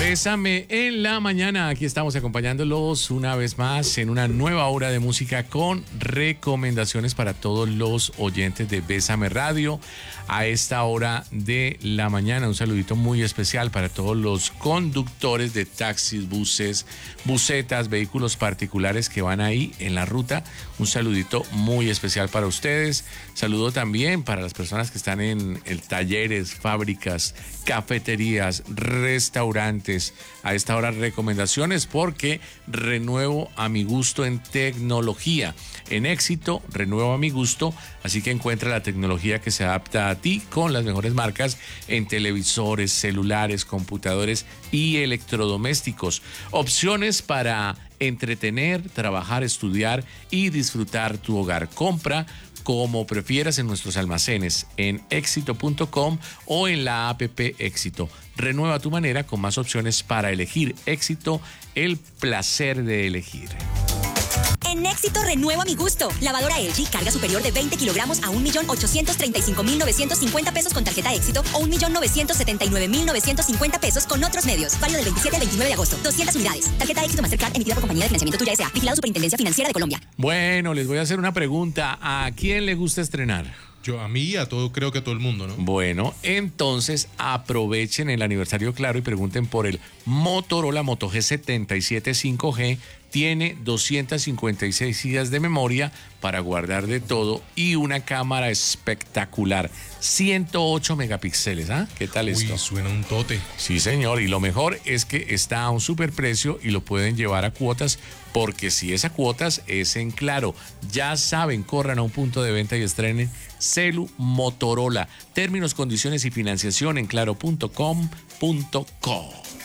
Bésame en la mañana. Aquí estamos acompañándolos una vez más en una nueva hora de música con recomendaciones para todos los oyentes de Bésame Radio. A esta hora de la mañana, un saludito muy especial para todos los conductores de taxis, buses, busetas, vehículos particulares que van ahí en la ruta. Un saludito muy especial para ustedes. Saludo también para las personas que están en talleres, fábricas, cafeterías, restaurantes. A esta hora recomendaciones porque renuevo a mi gusto en tecnología. En Éxito, renuevo a mi gusto, así que encuentra la tecnología que se adapta a ti con las mejores marcas en televisores, celulares, computadores y electrodomésticos. Opciones para entretener, trabajar, estudiar y disfrutar tu hogar. Compra como prefieras en nuestros almacenes, en éxito.com o en la app Éxito. Renueva tu manera con más opciones para elegir. Éxito, el placer de elegir. En Éxito renuevo a mi gusto. Lavadora LG carga superior de 20 kilogramos a 1.835.950 pesos con tarjeta Éxito o 1.979.950 pesos con otros medios. Válido del 27 al 29 de agosto. 200 unidades. Tarjeta Éxito Mastercard emitida por Compañía de Financiamiento Tuya S.A. Vigilado Superintendencia Financiera de Colombia. Bueno, les voy a hacer una pregunta. ¿A quién le gusta estrenar? A mí, creo que a todo el mundo, ¿no? Bueno, entonces aprovechen el aniversario Claro y pregunten por el Motorola Moto G77 5G. Tiene 256 GB de memoria para guardar de todo y una cámara espectacular. 108 megapíxeles, ¿ah? ¿Qué tal esto? Uy, suena un tote. Sí, señor, y lo mejor es que está a un superprecio y lo pueden llevar a cuotas, porque si es a cuotas es en Claro. Ya saben, corran a un punto de venta y estrenen Celu Motorola. Términos, condiciones y financiación en claro.com.co.